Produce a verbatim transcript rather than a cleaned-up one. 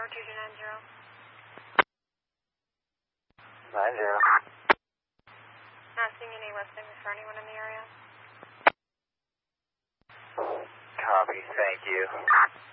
Tower two two nine zero. nine zero. Not seeing any listings for anyone in the area. Copy, thank you.